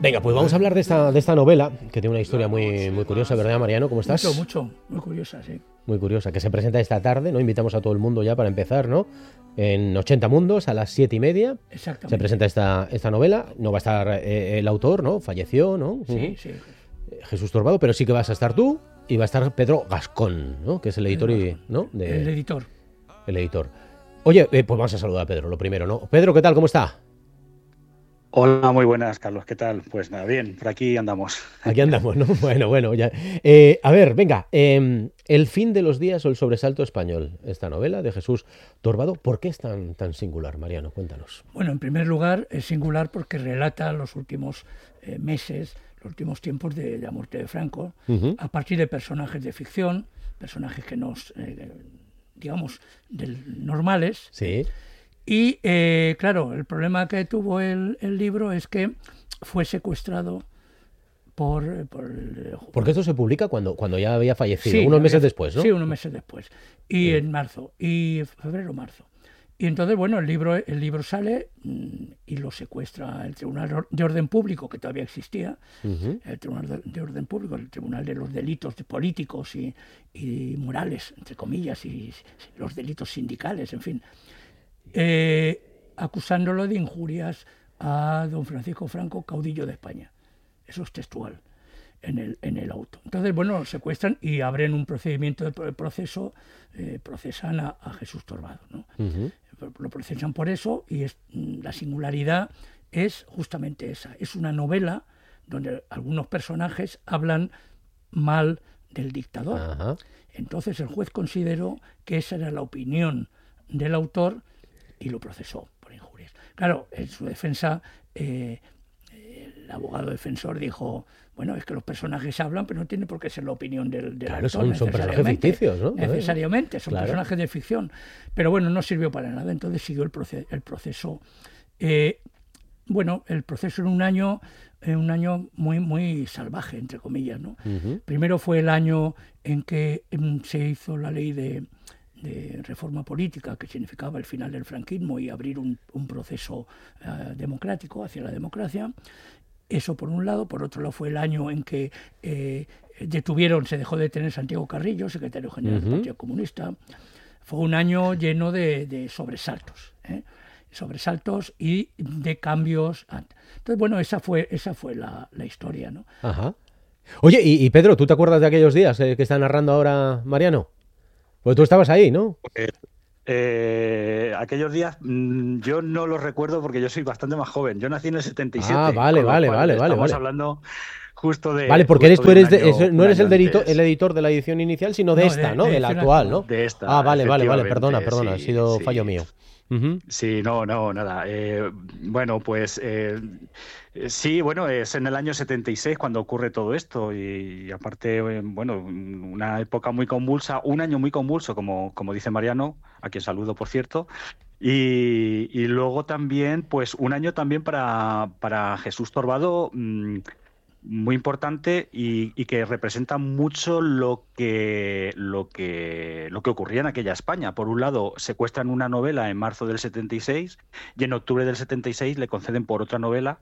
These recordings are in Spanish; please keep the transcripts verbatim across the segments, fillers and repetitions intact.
Venga, pues vamos a hablar de esta, de esta novela, que tiene una historia muy, muy curiosa, ¿verdad, Mariano? ¿Cómo estás? Mucho, mucho, muy curiosa, sí. Muy curiosa, que se presenta esta tarde, ¿no? Invitamos a todo el mundo ya para empezar, ¿no? En ochenta Mundos, a las siete y media. Exactamente. Se presenta esta, esta novela. No va a estar eh, el autor, ¿no? Falleció, ¿no? Sí, Uh-huh. sí. Jesús Torbado, pero sí que vas a estar tú y va a estar Pedro Gascón, ¿no? Que es el editor y, ¿no? De, El editor. El editor. Oye, eh, pues vamos a saludar a Pedro, lo primero, ¿no? Pedro, ¿qué tal? ¿Cómo está? Hola, muy buenas, Carlos. ¿Qué tal? Pues nada, bien, por aquí andamos. Aquí andamos, ¿no? Bueno, bueno, ya. Eh, a ver, venga, eh, El fin de los días o el sobresalto español, esta novela de Jesús Torbado, ¿por qué es tan, tan singular, Mariano? Cuéntanos. Bueno, en primer lugar, es singular porque relata los últimos eh, meses, los últimos tiempos de, de la muerte de Franco, uh-huh. a partir de personajes de ficción, personajes que nos, eh, digamos, del, normales. Sí. Y, eh, claro, el problema que tuvo el, el libro es que fue secuestrado por... por el, Porque esto se publica cuando, cuando ya había fallecido, sí, unos había, meses después, ¿no? Sí, unos meses después. Y sí. en marzo, y febrero-marzo. Y entonces, bueno, el libro, el libro sale y lo secuestra el Tribunal de Orden Público, que todavía existía, uh-huh. el Tribunal de Orden Público, el Tribunal de los Delitos Políticos y, y Morales, entre comillas, y los delitos sindicales, en fin. Eh, acusándolo de injurias a don Francisco Franco, caudillo de España. Eso es textual en el, en el auto. Entonces, bueno, lo secuestran y abren un procedimiento de proceso, eh, procesan a, a Jesús Torbado, ¿no? Uh-huh. Lo procesan por eso y es, la singularidad es justamente esa. Es una novela donde algunos personajes hablan mal del dictador. Uh-huh. Entonces el juez consideró que esa era la opinión del autor y lo procesó por injurias. Claro, en su defensa, eh, el abogado defensor dijo, bueno, es que los personajes hablan, pero no tiene por qué ser la opinión del, del claro, autor. Son, son personajes ficticios, ¿no? Necesariamente, son claro. personajes de ficción. Pero bueno, no sirvió para nada, entonces siguió el, proce- el proceso. Eh, bueno, el proceso en un año, en un año muy, muy salvaje, entre comillas, ¿no? Uh-huh. Primero fue el año en que en, se hizo la ley de... de reforma política, que significaba el final del franquismo y abrir un, un proceso uh, democrático hacia la democracia. Eso por un lado. Por otro lado fue el año en que eh, detuvieron, se dejó de detener Santiago Carrillo, secretario general uh-huh. del Partido Comunista. Fue un año lleno de, de sobresaltos, ¿eh? sobresaltos y de cambios. Entonces, bueno, esa fue, esa fue la, la historia, ¿no? Ajá. Oye, y, y Pedro, ¿tú te acuerdas de aquellos días eh, que está narrando ahora Mariano? Pues tú estabas ahí, ¿no? Eh, eh, aquellos días mmm, yo no los recuerdo porque yo soy bastante más joven. Yo nací en el setenta y siete. Ah, vale, vale, vale, vale. Estamos vale. hablando justo de... Vale, porque eres, tú eres de, año, no eres el editor, antes. el editor de la edición inicial, sino de no, esta, de, ¿no? De, de la actual, ¿no? De esta, Ah, vale, vale, vale, perdona, perdona, sí, ha sido sí. fallo mío. Uh-huh. Sí, no, no, nada. Eh, bueno, pues eh, sí, bueno, es en el año setenta y seis cuando ocurre todo esto y, y aparte, eh, bueno, una época muy convulsa, un año muy convulso, como, como dice Mariano, a quien saludo, por cierto, y, y luego también, pues un año también para, para Jesús Torbado, mmm, muy importante y, y que representa mucho lo que lo que lo que ocurría en aquella España. Por un lado, secuestran una novela en marzo del setenta y seis y en octubre del setenta y seis le conceden por otra novela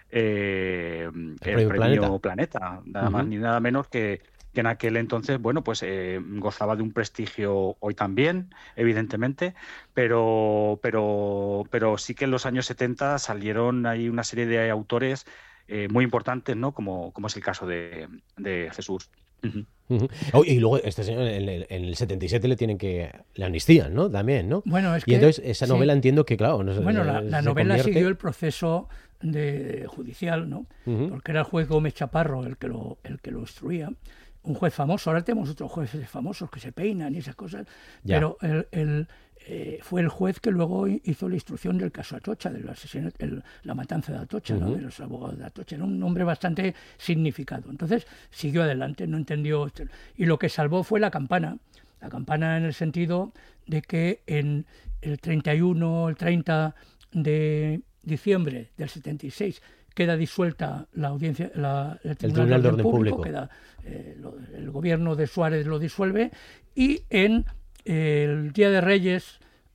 eh, el, el premio Planeta, Planeta nada uh-huh. más ni nada menos que, que en aquel entonces, bueno, pues eh, gozaba de un prestigio, hoy también, evidentemente, pero pero pero sí que en los años setenta salieron ahí una serie de autores Eh, muy importantes, ¿no? Como, como es el caso de, de Jesús. Uh-huh. Uh-huh. Oh, y luego este señor en el, en el setenta y siete le tienen que... le amnistían, ¿no? También, ¿no? Bueno, es y que, entonces esa novela sí. entiendo que, claro... No, bueno, la, la novela convierte... siguió el proceso de, judicial, ¿no? Uh-huh. Porque era el juez Gómez Chaparro el que lo, el que lo instruía. Un juez famoso. Ahora tenemos otros jueces famosos que se peinan y esas cosas. Ya. Pero el... el Eh, fue el juez que luego hizo la instrucción del caso Atocha, de la, el, la matanza de Atocha, uh-huh. ¿no? De los abogados de Atocha. Era un hombre bastante significado. Entonces siguió adelante, no entendió. Y lo que salvó fue la campana. La campana en el sentido de que en el treinta y uno, el treinta de diciembre del setenta y seis queda disuelta la audiencia, la, el, Tribunal el Tribunal de Orden, de Orden Público, Público. Queda, eh, lo, el gobierno de Suárez lo disuelve y en el Día de Reyes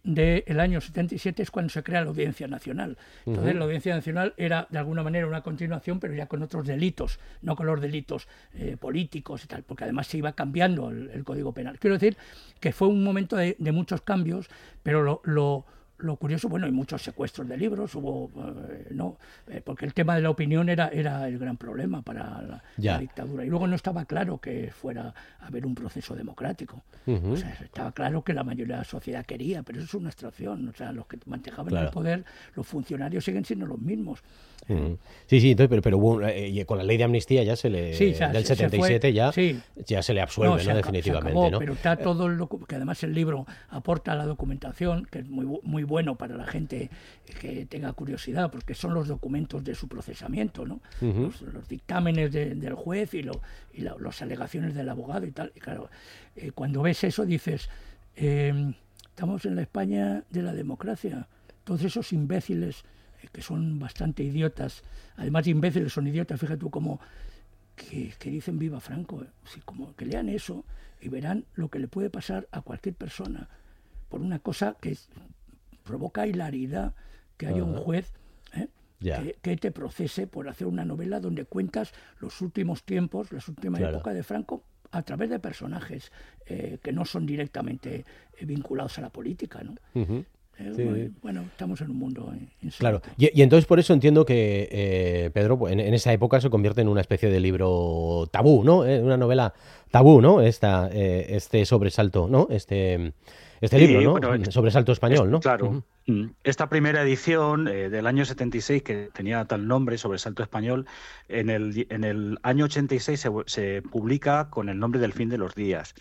del año setenta y siete es cuando se crea la Audiencia Nacional. Entonces uh-huh. la Audiencia Nacional era de alguna manera una continuación, pero ya con otros delitos, no con los delitos eh, políticos y tal, porque además se iba cambiando el, el Código Penal. Quiero decir que fue un momento de, de muchos cambios, pero lo, lo Lo curioso, bueno, hay muchos secuestros de libros, hubo, eh, no, eh, porque el tema de la opinión era, era el gran problema para la, la dictadura. Y luego no estaba claro que fuera a haber un proceso democrático. Uh-huh. O sea, estaba claro que la mayoría de la sociedad quería, pero eso es una abstracción. O sea, los que manejaban claro. el poder, los funcionarios siguen siendo los mismos. Uh-huh. Sí, sí, entonces, pero, pero bueno, eh, con la ley de amnistía ya se le, sí, ya, del se, setenta y siete se fue, ya, sí. ya se le absuelve, no, ¿no? Acabó, definitivamente. Acabó, ¿no? Pero está todo lo que además el libro aporta la documentación, que es muy, muy bueno para la gente que tenga curiosidad, porque son los documentos de su procesamiento, ¿no? Uh-huh. los, los dictámenes de, del juez y, lo, y la, las alegaciones del abogado y tal. Y claro, eh, cuando ves eso dices, eh, estamos en la España de la democracia. Todos esos imbéciles eh, que son bastante idiotas, además de imbéciles son idiotas, fíjate tú como que, que dicen viva Franco, eh. sí, como que lean eso y verán lo que le puede pasar a cualquier persona por una cosa que es provoca hilaridad que haya uh-huh. un juez ¿eh? yeah. que, que te procese por hacer una novela donde cuentas los últimos tiempos, las últimas claro. épocas de Franco a través de personajes eh, que no son directamente eh, vinculados a la política, ¿no? Uh-huh. Eh, sí. bueno, bueno, estamos en un mundo insólito. Claro, y, y entonces por eso entiendo que eh, Pedro, en, en esa época se convierte en una especie de libro tabú, ¿no? Eh, una novela tabú, ¿no? Esta, eh, este sobresalto, ¿no? Este... Este sí, libro, ¿no? Bueno, Sobresalto español, es, ¿no? Claro. Uh-huh. Esta primera edición eh, del año setenta y seis, que tenía tal nombre, Sobresalto español, en el, en el año ochenta y seis se, se publica con el nombre del Fin de los días.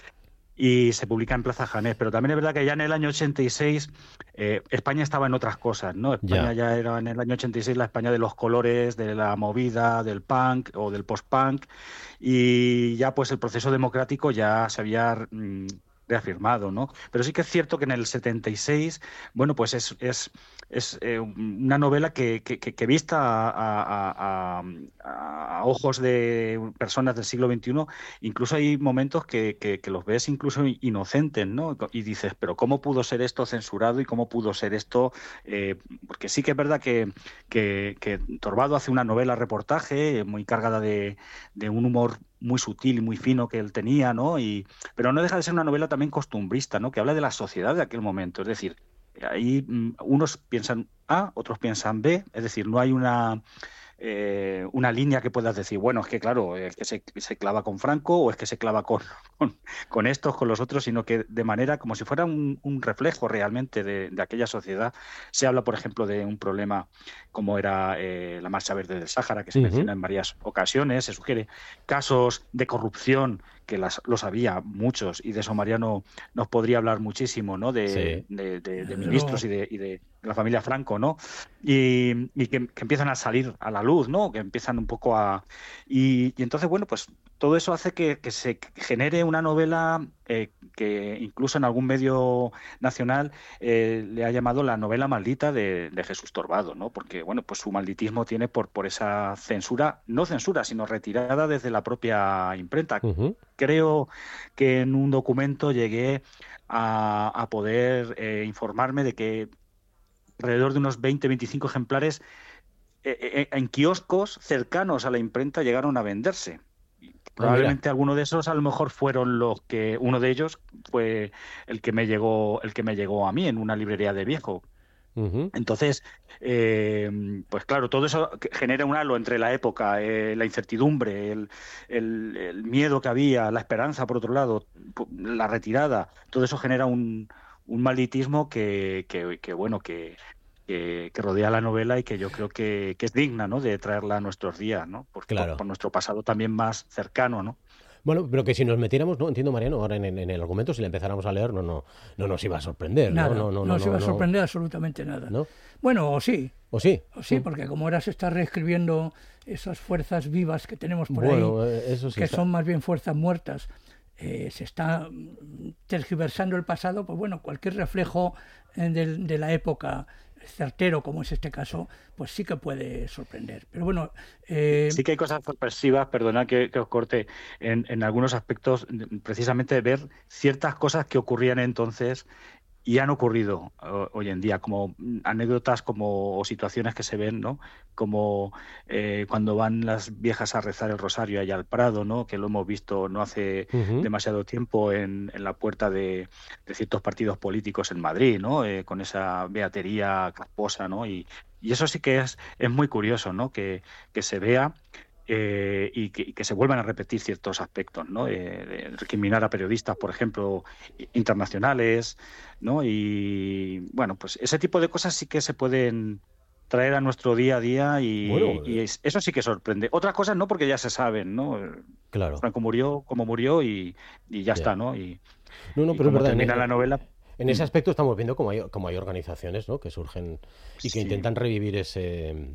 Y se publica en Plaza Janés. Pero también es verdad que ya en el año ochenta y seis eh, España estaba en otras cosas, ¿no? España ya. ya era en el año ochenta y seis la España de los colores, de la movida, del punk o del post-punk. Y ya pues el proceso democrático ya se había... Mmm, reafirmado, ¿no? Pero sí que es cierto que en el setenta y seis, bueno, pues es, es, es eh, una novela que, que, que vista a, a, a, a ojos de personas del siglo veintiuno, incluso hay momentos que, que, que los ves incluso inocentes, ¿no? Y dices, pero ¿cómo pudo ser esto censurado y cómo pudo ser esto? Eh, porque sí que es verdad que, que, que Torvado hace una novela reportaje muy cargada de, de un humor muy sutil y muy fino que él tenía, ¿no? Y, pero no deja de ser una novela también costumbrista, ¿no? Que habla de la sociedad de aquel momento. Es decir, ahí unos piensan A, otros piensan B, es decir, no hay una... Eh, una línea que puedas decir, bueno, es que claro, es que se, se clava con Franco o es que se clava con, con, con estos, con los otros, sino que de manera como si fuera un, un reflejo realmente de, de aquella sociedad. Se habla, por ejemplo, de un problema como era eh, la Marcha Verde del Sáhara, que se uh-huh. menciona en varias ocasiones, se sugiere casos de corrupción, que las, los había muchos, y de eso Mariano nos podría hablar muchísimo, ¿no? De, sí. de, de, de ministros y de, y de la familia Franco, ¿no? Y, y que, que empiezan a salir a la luz, ¿no? Que empiezan un poco a... Y, y entonces, bueno, pues todo eso hace que, que se genere una novela eh, que incluso en algún medio nacional eh, le ha llamado la novela maldita de, de Jesús Torvado, ¿no? Porque, bueno, pues su malditismo tiene por, por esa censura, no censura, sino retirada desde la propia imprenta. Uh-huh. Creo que en un documento llegué a, a poder eh, informarme de que alrededor de unos veinte, veinticinco ejemplares eh, eh, en kioscos cercanos a la imprenta llegaron a venderse. Probablemente oh, alguno de esos a lo mejor fueron los que, uno de ellos fue el que me llegó, el que me llegó a mí en una librería de viejo. Uh-huh. Entonces, eh, pues claro, todo eso genera un halo entre la época, eh, la incertidumbre, el, el, el miedo que había, la esperanza por otro lado, la retirada, todo eso genera un, un malditismo que, que, que bueno, que, que, que rodea la novela y que yo creo que, que es digna, ¿no? De traerla a nuestros días, ¿no? Por, claro. por, por nuestro pasado también más cercano, ¿no? Bueno, pero que si nos metiéramos, no entiendo, Mariano, ahora en, en, en el argumento, si la empezáramos a leer, no, no, no nos iba a sorprender. Nada, no, no, no, no, no nos iba no, a sorprender no. absolutamente nada. ¿No? Bueno, o sí. O sí. O sí, porque como ahora se está reescribiendo esas fuerzas vivas que tenemos por bueno, ahí, eso sí que está. son más bien fuerzas muertas, eh, se está tergiversando el pasado, pues bueno, cualquier reflejo de, de la época certero, como es este caso, pues sí que puede sorprender. Pero bueno... Eh... Sí que hay cosas sorpresivas, perdona que, que os corte, en, en algunos aspectos, precisamente de ver ciertas cosas que ocurrían entonces y han ocurrido uh, hoy en día, como anécdotas como o situaciones que se ven, ¿no? Como eh, cuando van las viejas a rezar el rosario allá al Prado, ¿no? Que lo hemos visto no hace uh-huh. demasiado tiempo en, en la puerta de, de ciertos partidos políticos en Madrid, ¿no? Eh, con esa beatería casposa, ¿no? Y, y eso sí que es, es muy curioso, ¿no? Que, que se vea Eh, y, que, y que se vuelvan a repetir ciertos aspectos, ¿no? Eh, de recriminar a periodistas, por ejemplo, internacionales, ¿no? Y bueno, pues ese tipo de cosas sí que se pueden traer a nuestro día a día y, bueno, y es, eso sí que sorprende. Otras cosas no, porque ya se saben, ¿no? Claro. Franco murió como murió y, y ya yeah. está, ¿no? Y, no, no, y pero como es verdad, termina en, la novela. En ese aspecto estamos viendo como hay, como hay organizaciones, ¿no? Que surgen y que sí. intentan revivir ese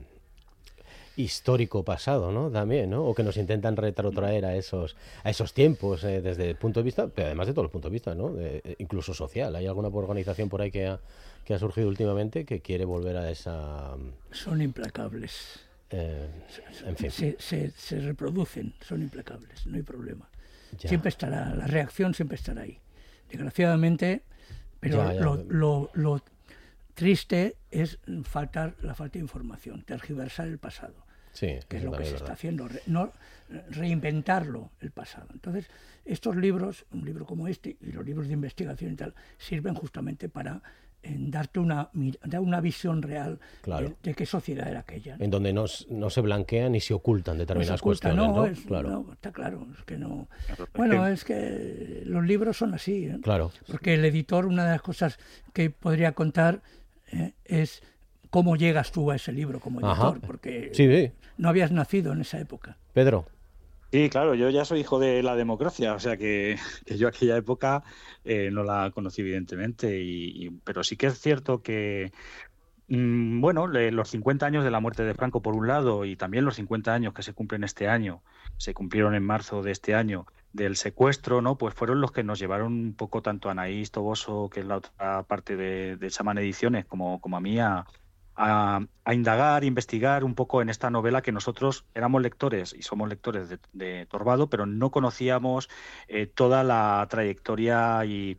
histórico pasado, ¿no? También, ¿no? O que nos intentan retrotraer a esos a esos tiempos eh, desde el punto de vista, pero además de todos los puntos de vista, ¿no? De, incluso social. ¿Hay alguna organización por ahí que ha, que ha surgido últimamente que quiere volver a esa...? Son implacables. Eh, en fin. Se, se, se reproducen, son implacables, no hay problema. Ya. Siempre estará, la reacción siempre estará ahí. Desgraciadamente, pero ya, ya. Lo, lo, lo triste es faltar, la falta de información, tergiversar el pasado. Sí, que es lo que se verdad. está haciendo, re, no reinventarlo el pasado. Entonces, estos libros, un libro como este y los libros de investigación y tal, sirven justamente para en darte una, una visión real claro. de, de qué sociedad era aquella, ¿no? En donde no, no se blanquean ni se ocultan determinadas no se oculta, cuestiones, no, ¿no? Es, claro. no, está claro, es que no. Bueno, es que los libros son así, ¿eh? Claro. Porque el editor, una de las cosas que podría contar eh, es cómo llegas tú a ese libro como editor, Ajá. porque sí, sí. no habías nacido en esa época. Pedro. Sí, claro, yo ya soy hijo de la democracia, o sea que, que yo aquella época eh, no la conocí evidentemente, y, y, pero sí que es cierto que, mmm, bueno, le, los cincuenta años de la muerte de Franco por un lado y también los cincuenta años que se cumplen este año, se cumplieron en marzo de este año, del secuestro, ¿no? Pues fueron los que nos llevaron un poco tanto a Anaís Toboso, que es la otra parte de, de Chamán Ediciones, como, como a mí a... A, a indagar, investigar un poco en esta novela que nosotros éramos lectores y somos lectores de, de Torbado, pero no conocíamos eh, toda la trayectoria y,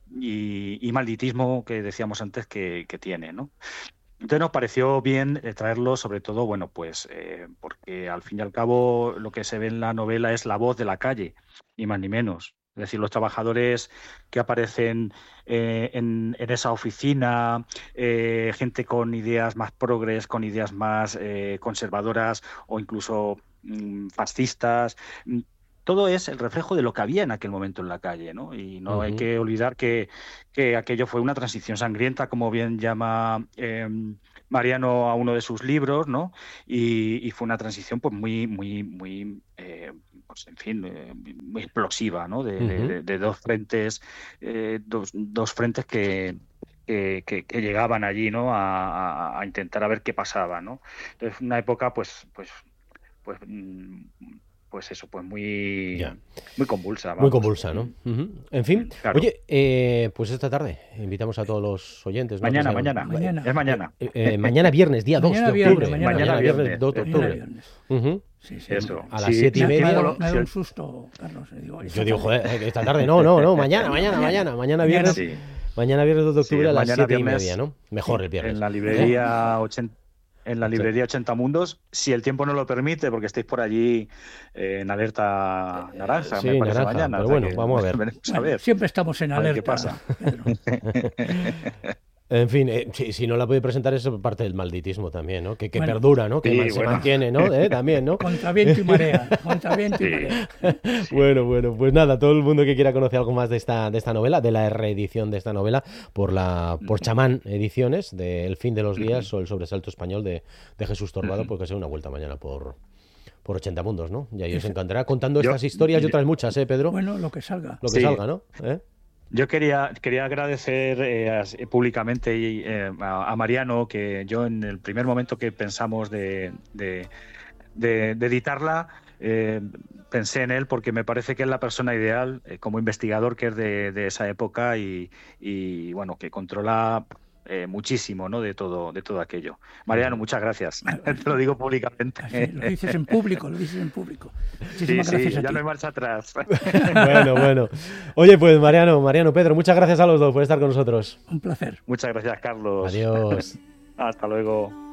y, y malditismo que decíamos antes que, que tiene, ¿no? Entonces nos pareció bien eh, traerlo, sobre todo, bueno, pues eh, porque al fin y al cabo lo que se ve en la novela es la voz de la calle, ni más ni menos. Es decir, los trabajadores que aparecen eh, en, en esa oficina, eh, gente con ideas más progres, con ideas más eh, conservadoras o incluso mmm, fascistas. Todo es el reflejo de lo que había en aquel momento en la calle, ¿no? Y no uh-huh. hay que olvidar que, que aquello fue una transición sangrienta, como bien llama eh, Mariano a uno de sus libros, ¿no? Y, y fue una transición pues muy, muy, muy... Eh, pues en fin, eh, muy explosiva, ¿no? De, uh-huh. de, de dos frentes, eh, dos, dos frentes que, que, que, que llegaban allí, ¿no? A, a, a intentar a ver qué pasaba, ¿no? Entonces, una época, pues, pues, pues, pues eso, pues muy, ya. muy convulsa. Vamos. Muy convulsa, ¿no? Uh-huh. En fin, claro. Oye, eh, pues esta tarde invitamos a todos los oyentes, ¿no? Mañana, sea, mañana, mañana, es mañana. Eh, eh, mañana viernes, día mañana dos de viernes, octubre. Mañana, mañana viernes, viernes, dos de octubre. Uh-huh. Sí, sí, eso. A las sí, siete y me, media. Me ha dado, me ha dado un susto, Carlos. Digo, yo digo, joder, esta tarde, no, no, no, mañana, mañana, mañana, mañana viernes. Sí. Mañana viernes dos de octubre sí, a las siete y viernes, media, ¿no? Mejor el viernes. En la librería ochenta. En la librería ochenta Mundos, si el tiempo no lo permite, porque estéis por allí eh, en alerta naranja, sí, me parece naranja, mañana. Pero bueno, vamos a ver. Bueno, a ver. Siempre estamos en alerta. ¿Qué pasa? En fin, eh, si, si no la puede presentar es parte del malditismo también, ¿no? Que, que bueno, perdura, ¿no? Que sí, man, se bueno. mantiene, ¿no? ¿Eh? También, ¿no? Contra viento y marea. Contra viento y marea. Sí. Bueno, bueno, pues nada, todo el mundo que quiera conocer algo más de esta, de esta novela, de la reedición de esta novela, por la por Chamán Ediciones, de El fin de los días o El sobresalto español de, de Jesús Torbado, porque sea una vuelta mañana por, por ochenta Mundos, ¿no? Y ahí os encantará contando yo, estas historias yo, y otras muchas, ¿eh, Pedro? Bueno, lo que salga. Lo que sí. salga, ¿no? ¿Eh? Yo quería, quería agradecer eh, públicamente eh, a, a Mariano, que yo en el primer momento que pensamos de, de, de, de editarla, eh, pensé en él porque me parece que es la persona ideal eh, como investigador que es de, de esa época y, y bueno, que controla eh, muchísimo, ¿no? de todo de todo aquello. Mariano, muchas gracias. Te lo digo públicamente. Así, lo dices en público, lo dices en público. Muchísimas sí, gracias sí, a ya ti. No hay marcha atrás. Bueno, bueno. Oye, pues Mariano, Mariano, Pedro, muchas gracias a los dos por estar con nosotros. Un placer. Muchas gracias, Carlos. Adiós. Hasta luego.